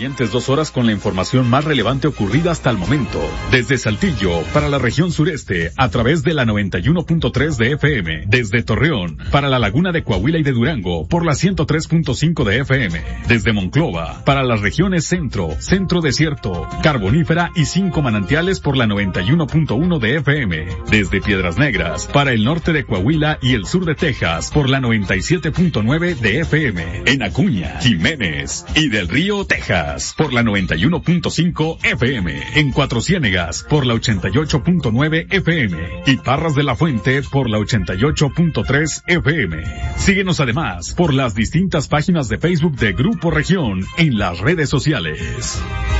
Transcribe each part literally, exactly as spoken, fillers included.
siguientes dos horas con la información más relevante ocurrida hasta el momento. Desde Saltillo, para la región sureste, a través de la noventa y uno punto tres de F M. Desde Torreón, para la laguna de Coahuila y de Durango, por la ciento tres punto cinco de F M. Desde Monclova, para las regiones centro, centro desierto, carbonífera y cinco manantiales por la noventa y uno punto uno de F M. Desde Piedras Negras, para el norte de Coahuila y el sur de Texas, por la noventa y siete punto nueve de F M. En Acuña, Jiménez y del Río, Texas, por la noventa y uno punto cinco F M. En Cuatro Ciénegas, por la ochenta y ocho punto nueve F M. Y Parras de la Fuente, por la ochenta y ocho punto tres F M. Síguenos además por las distintas páginas de Facebook de Grupo Región en las redes sociales.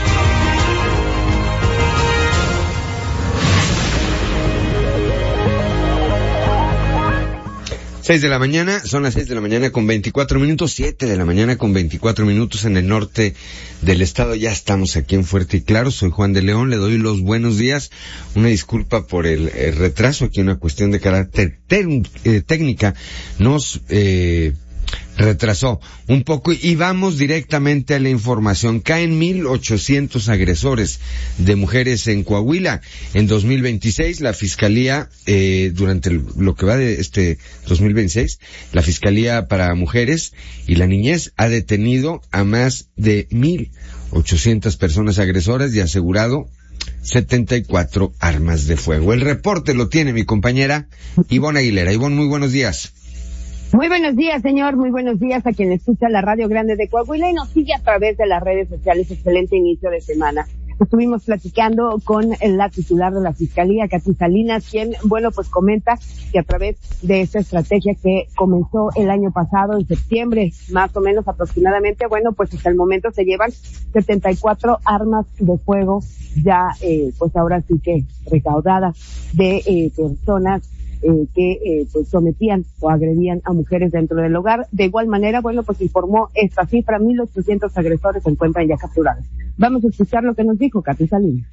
Seis de la mañana, son las seis de la mañana con veinticuatro minutos, siete de la mañana con veinticuatro minutos en el norte del estado. Ya estamos aquí en Fuerte y Claro. Soy Juan de León, le doy los buenos días. Una disculpa por el, el retraso, aquí una cuestión de carácter te- eh, técnica. Nos, eh, retrasó un poco y vamos directamente a la información. Caen mil ochocientos agresores de mujeres en Coahuila. En dos mil veintiséis, la Fiscalía, eh, durante el, lo que va de este dos mil veintiséis, la Fiscalía para Mujeres y la Niñez ha detenido a más de mil ochocientas personas agresoras y asegurado setenta y cuatro armas de fuego. El reporte lo tiene mi compañera Ivonne Aguilera. Ivonne, muy buenos días. Muy buenos días, señor. Muy buenos días a quien escucha la Radio Grande de Coahuila y nos sigue a través de las redes sociales. Excelente inicio de semana. Estuvimos platicando con la titular de la Fiscalía, Katy Salinas, quien, bueno, pues comenta que a través de esta estrategia que comenzó el año pasado, en septiembre, más o menos aproximadamente, bueno, pues hasta el momento se llevan setenta y cuatro armas de fuego ya, eh, pues ahora sí que recaudadas de eh, personas Eh, que eh, pues sometían o agredían a mujeres dentro del hogar. De igual manera, bueno, pues informó esta cifra, mil ochocientos agresores se encuentran ya capturados. Vamos a escuchar lo que nos dijo Katy Salinas.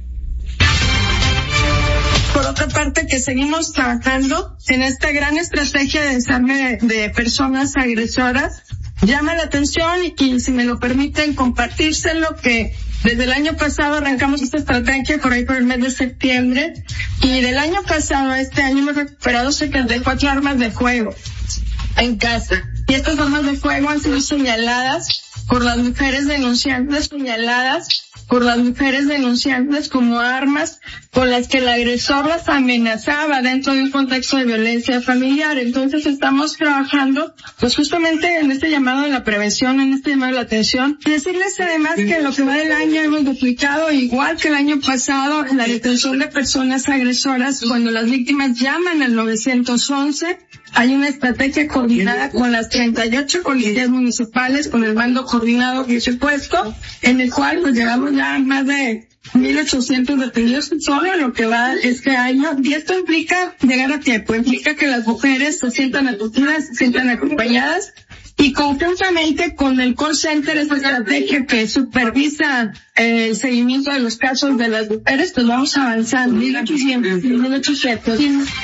Por otra parte, que seguimos trabajando en esta gran estrategia de desarme de personas agresoras. Llama la atención y, y si me lo permiten compartírselo, que desde el año pasado arrancamos esta estrategia por ahí por el mes de septiembre, y del año pasado a este año hemos recuperado setenta y cuatro armas de fuego en casa. Y estas armas de fuego han sido señaladas por las mujeres denunciantes, señaladas por las mujeres denunciantes como armas con las que el agresor las amenazaba dentro de un contexto de violencia familiar. Entonces estamos trabajando pues justamente en este llamado de la prevención, en este llamado de la atención. Y decirles además que en lo que va del año hemos duplicado, igual que el año pasado, la detención de personas agresoras cuando las víctimas llaman al nueve once. Hay una estrategia coordinada con las treinta y ocho policías municipales, con el mando coordinado por supuesto, en el cual pues llevamos ya más de mil ochocientos detenidos solo en lo que va este año. Y esto implica llegar a tiempo, implica que las mujeres se sientan atendidas, se sientan acompañadas. Y conjuntamente con el call center, esta estrategia que supervisa eh, el seguimiento de los casos de las mujeres, pues vamos avanzando. mil ochocientos, mil ochocientos.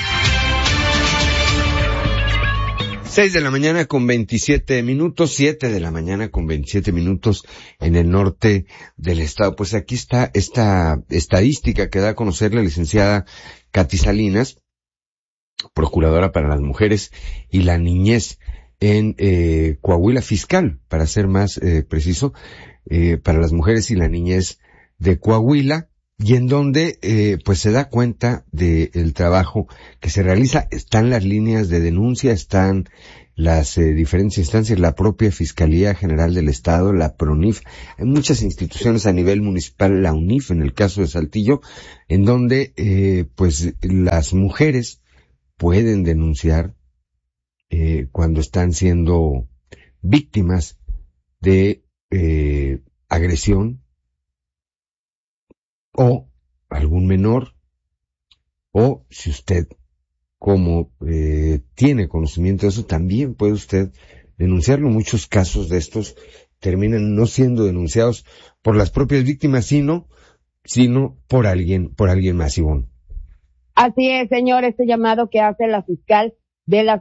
Seis de la mañana con veintisiete minutos, siete de la mañana con veintisiete minutos en el norte del estado. Pues aquí está esta estadística que da a conocer la licenciada Katy Salinas, procuradora para las mujeres y la niñez en eh, Coahuila, fiscal, para ser más eh, preciso, eh, para las mujeres y la niñez de Coahuila, y en donde eh, pues se da cuenta del trabajo que se realiza. Están las líneas de denuncia, están las eh, diferentes instancias, la propia Fiscalía General del Estado, la PRONIF, hay muchas instituciones a nivel municipal, la UNIF en el caso de Saltillo, en donde eh, pues las mujeres pueden denunciar eh, cuando están siendo víctimas de eh, agresión, o algún menor, o si usted como eh, tiene conocimiento de eso, también puede usted denunciarlo. Muchos casos de estos terminan no siendo denunciados por las propias víctimas, sino sino por alguien, por alguien más, Ivonne. Así es, señor, este llamado que hace la fiscal de las